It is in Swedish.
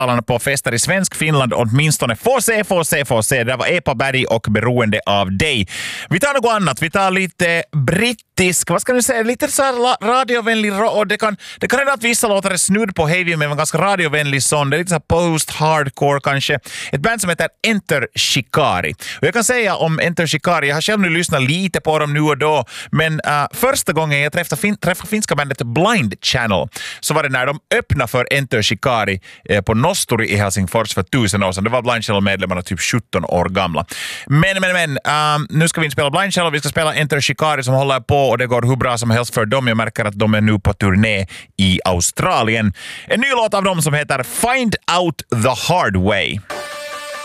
högtalarna på fester i svensk Finland åtminstone. Får se. Det var Epa Berg och Beroende av dig. Vi tar något annat. Vi tar lite brittisk, vad ska du säga, lite så här radiovänlig och det kan hända att vissa låtar är snudd på heavy med en ganska radiovänlig sån. Det är lite så här post-hardcore kanske. Ett band som heter Enter Shikari. Och jag kan säga om Enter Shikari, jag har själv nu lyssnat lite på dem nu och då, men första gången jag träffade finska bandet Blind Channel så var det när de öppnade för Enter Shikari på Nosturi i Helsingfors för 1000 år sedan. Det var Blind Channel-medlemmarna typ 17 år gamla. Men, nu ska vi inte spela Blind Channel, vi ska spela Enter Shikari som håller på och det går hur bra som helst för dem. Jag märker att de är nu på turné i Australien. En ny låt av dem som heter Find Out the Hard Way.